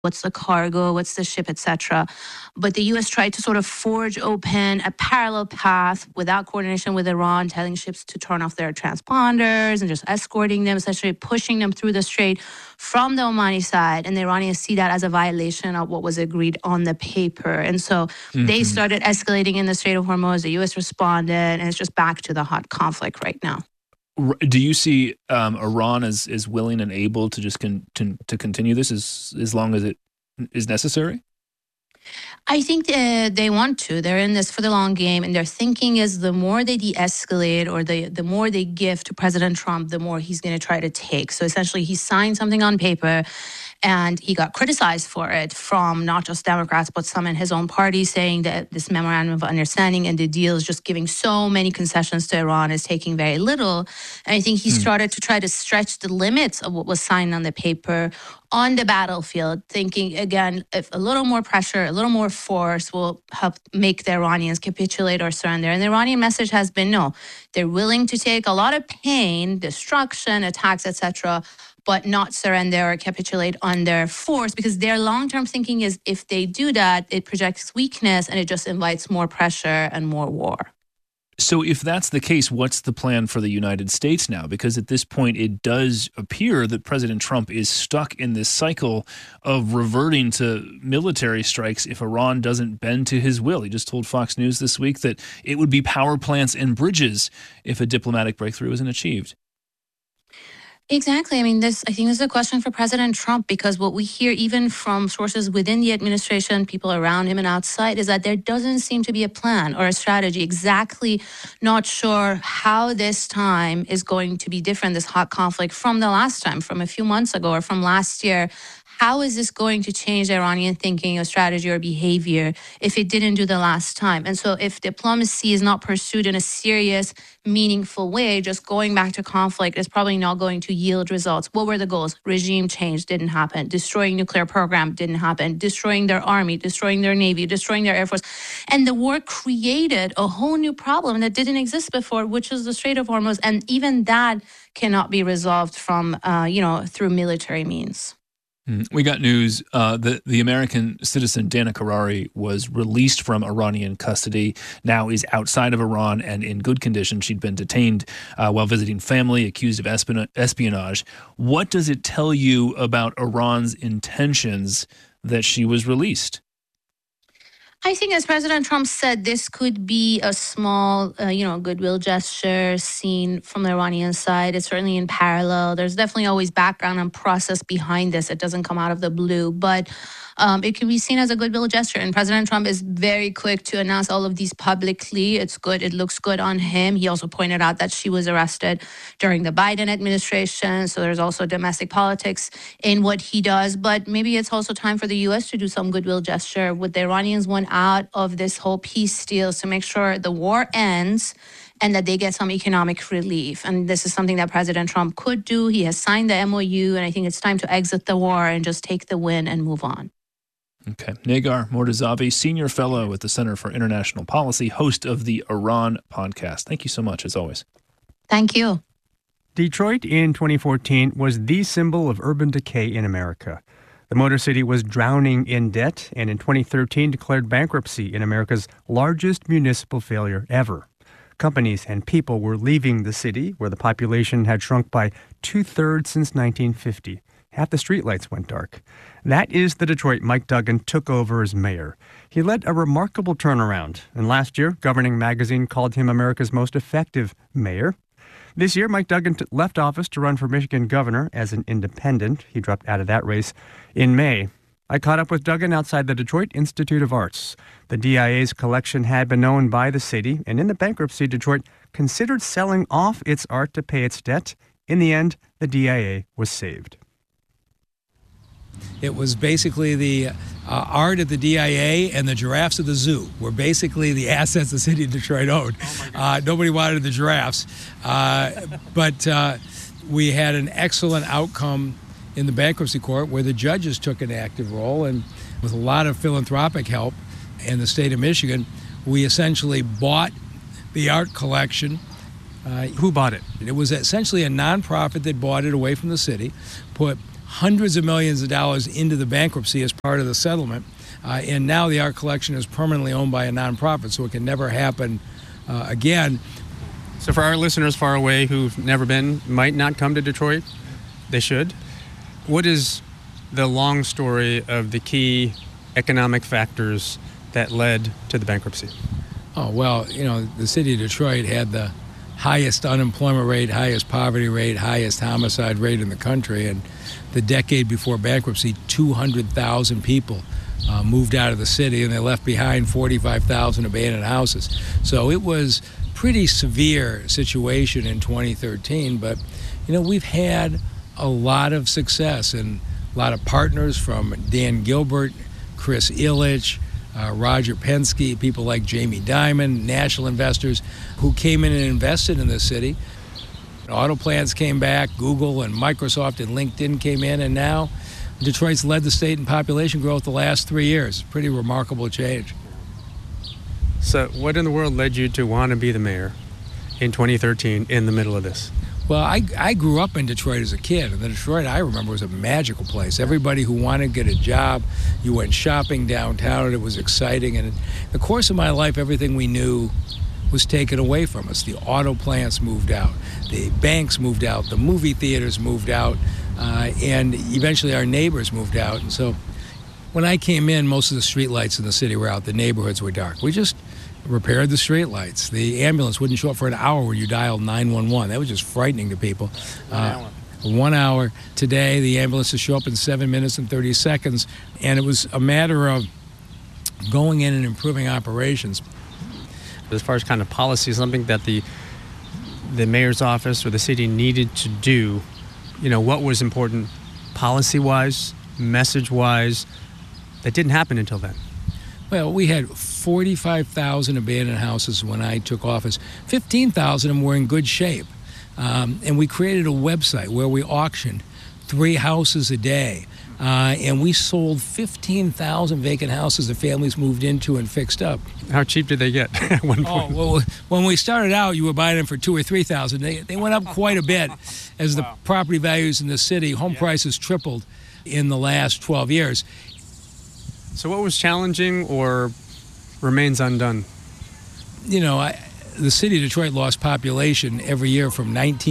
what's the cargo, what's the ship, etc. But the U.S. tried to sort of forge open a parallel path without coordination with Iran, telling ships to turn off their transponders and just escorting them, essentially pushing them through the strait from the Omani side. And the Iranians see that as a violation of what was agreed on the paper. And so they started escalating in the Strait of Hormuz. The U.S. responded, and it's just back to the hot conflict right now. Do you see Iran as willing and able to just to continue this as long as it is necessary? I think they want to. They're in this for the long game, and their thinking is the more they de-escalate or the more they give to President Trump, the more he's going to try to take. So essentially, he signed something on paper, and he got criticized for it from not just Democrats, but some in his own party, saying that this memorandum of understanding and the deal is just giving so many concessions to Iran, is taking very little. And I think he started to try to stretch the limits of what was signed on the paper on the battlefield, thinking, again, if a little more pressure, a little more force will help make the Iranians capitulate or surrender. And the Iranian message has been no. They're willing to take a lot of pain, destruction, attacks, etc., but not surrender or capitulate under force, because their long-term thinking is if they do that, it projects weakness and it just invites more pressure and more war. So if that's the case, what's the plan for the United States now? Because at this point, it does appear that President Trump is stuck in this cycle of reverting to military strikes if Iran doesn't bend to his will. He just told Fox News this week that it would be power plants and bridges if a diplomatic breakthrough isn't achieved. Exactly. I think this is a question for President Trump, because what we hear even from sources within the administration, people around him and outside, is that there doesn't seem to be a plan or a strategy. Exactly not sure how this time is going to be different, this hot conflict from the last time, from a few months ago or from last year. How is this going to change Iranian thinking or strategy or behavior if it didn't do the last time? And so if diplomacy is not pursued in a serious, meaningful way, just going back to conflict is probably not going to yield results. What were the goals? Regime change didn't happen. Destroying nuclear program didn't happen. Destroying their army, destroying their navy, destroying their air force. And the war created a whole new problem that didn't exist before, which is the Strait of Hormuz. And even that cannot be resolved from, through military means. We got news that the American citizen Dana Karari was released from Iranian custody, now is outside of Iran and in good condition. She'd been detained while visiting family, accused of espionage. What does it tell you about Iran's intentions that she was released? I think, as President Trump said, this could be a small, goodwill gesture seen from the Iranian side. It's certainly in parallel. There's definitely always background and process behind this. It doesn't come out of the blue, but it can be seen as a goodwill gesture. And President Trump is very quick to announce all of these publicly. It's good. It looks good on him. He also pointed out that she was arrested during the Biden administration. So there's also domestic politics in what he does. But maybe it's also time for the U.S. to do some goodwill gesture. What the Iranians want out of this whole peace deal is to make sure the war ends and that they get some economic relief. And this is something that President Trump could do. He has signed the MOU, and I think it's time to exit the war and just take the win and move on. Okay. Negar Mortazavi, Senior Fellow at the Center for International Policy, host of the Iran podcast. Thank you so much, as always. Thank you. Detroit in 2014 was the symbol of urban decay in America. The Motor City was drowning in debt, and in 2013 declared bankruptcy in America's largest municipal failure ever. Companies and people were leaving the city, where the population had shrunk by 2/3 since 1950. Half the streetlights went dark. That is the Detroit Mike Duggan took over as mayor. He led a remarkable turnaround, and last year, Governing Magazine called him America's most effective mayor. This year, Mike Duggan left office to run for Michigan governor as an independent. He dropped out of that race in May. I caught up with Duggan outside the Detroit Institute of Arts. The DIA's collection had been owned by the city, and in the bankruptcy, Detroit considered selling off its art to pay its debt. In the end, the DIA was saved. It was basically the art at the DIA and the giraffes at the zoo were basically the assets the city of Detroit owned. Nobody wanted the giraffes. But we had an excellent outcome in the bankruptcy court where the judges took an active role, and with a lot of philanthropic help in the state of Michigan, we essentially bought the art collection. Who bought it? It was essentially a nonprofit that bought it away from the city, put hundreds of millions of dollars into the bankruptcy as part of the settlement. And now the art collection is permanently owned by a nonprofit, so it can never happen again. So for our listeners far away who've never been, might not come to Detroit, they should. What is the long story of the key economic factors that led to the bankruptcy? Oh, well, the city of Detroit had the highest unemployment rate, highest poverty rate, highest homicide rate in the country. And the decade before bankruptcy, 200,000 people moved out of the city, and they left behind 45,000 abandoned houses. So it was a pretty severe situation in 2013. But, we've had a lot of success and a lot of partners from Dan Gilbert, Chris Ilitch, Roger Penske, people like Jamie Dimon, national investors who came in and invested in the city. Auto plants came back, Google and Microsoft and LinkedIn came in, and now Detroit's led the state in population growth the last 3 years. Pretty remarkable change. So what in the world led you to want to be the mayor in 2013 in the middle of this? Well, I grew up in Detroit as a kid, and the Detroit I remember was a magical place. Everybody who wanted to get a job, you went shopping downtown, and it was exciting. And in the course of my life, everything we knew was taken away from us. The auto plants moved out, the banks moved out, the movie theaters moved out, and eventually our neighbors moved out. And so when I came in, most of the street lights in the city were out. The neighborhoods were dark. We just repaired the street lights. The ambulance wouldn't show up for an hour when you dialed 911. That was just frightening to people. 1 hour. Today, the ambulances show up in 7 minutes and 30 seconds, and it was a matter of going in and improving operations. As far as kind of policy, something that the mayor's office or the city needed to do, what was important policy-wise, message-wise, that didn't happen until then? Well, we had 45,000 abandoned houses when I took office. 15,000 of them were in good shape. And we created a website where we auctioned 3 houses a day. And we sold 15,000 vacant houses that families moved into and fixed up. How cheap did they get at one point? Oh, well, when we started out, you were buying them for $2,000 or $3,000. They went up quite a bit as the property values in the city, home prices tripled in the last 12 years. So what was challenging or remains undone? The city of Detroit lost population every year from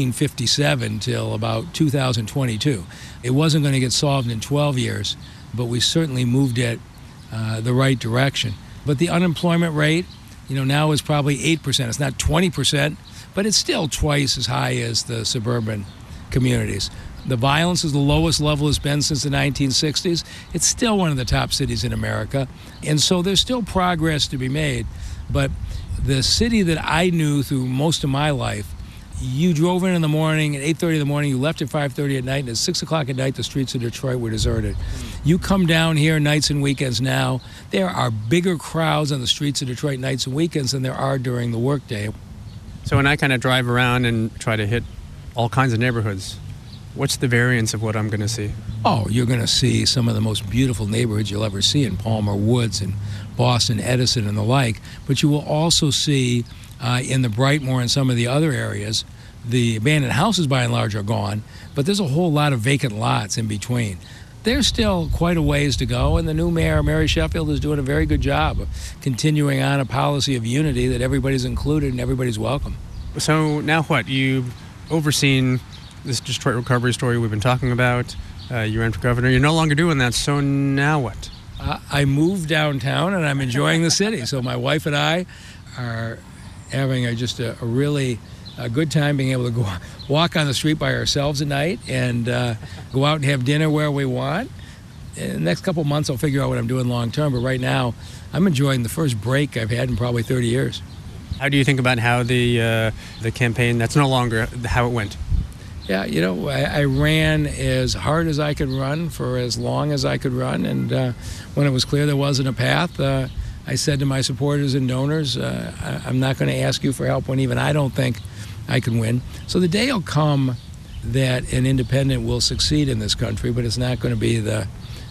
1957 till about 2022. It wasn't going to get solved in 12 years, but we certainly moved it the right direction. But the unemployment rate, now is probably 8%. It's not 20%, but it's still twice as high as the suburban communities. The violence is the lowest level it's been since the 1960s. It's still one of the top cities in America. And so there's still progress to be made. But the city that I knew through most of my life, you drove in the morning at 8:30 in the morning, you left at 5:30 at night, and at 6 o'clock at night, the streets of Detroit were deserted. You come down here nights and weekends now, there are bigger crowds on the streets of Detroit nights and weekends than there are during the workday. So when I kind of drive around and try to hit all kinds of neighborhoods, what's the variance of what I'm going to see? Oh, you're going to see some of the most beautiful neighborhoods you'll ever see in Palmer Woods and Boston, Edison, and the like. But you will also see in the Brightmoor and some of the other areas, the abandoned houses by and large are gone, but there's a whole lot of vacant lots in between. There's still quite a ways to go, and the new mayor, Mary Sheffield, is doing a very good job of continuing on a policy of unity that everybody's included and everybody's welcome. So now what? You've overseen this Detroit recovery story we've been talking about. You ran for governor. You're no longer doing that, so now what? I moved downtown, and I'm enjoying the city. So my wife and I are having a really good time being able to go walk on the street by ourselves at night and go out and have dinner where we want. In the next couple of months, I'll figure out what I'm doing long term. But right now, I'm enjoying the first break I've had in probably 30 years. How do you think about how the campaign, that's no longer how it went? Yeah, I ran as hard as I could run for as long as I could run. And when it was clear there wasn't a path, I said to my supporters and donors, I'm not going to ask you for help when even I don't think I can win. So the day will come that an independent will succeed in this country, but it's not going to be the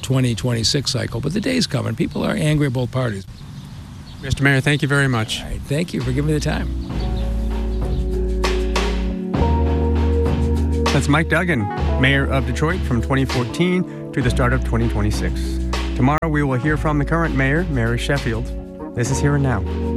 2026 cycle. But the day's coming. People are angry at both parties. Mr. Mayor, thank you very much. All right, thank you for giving me the time. That's Mike Duggan, mayor of Detroit from 2014 to the start of 2026. Tomorrow we will hear from the current mayor, Mary Sheffield. This is Here and Now.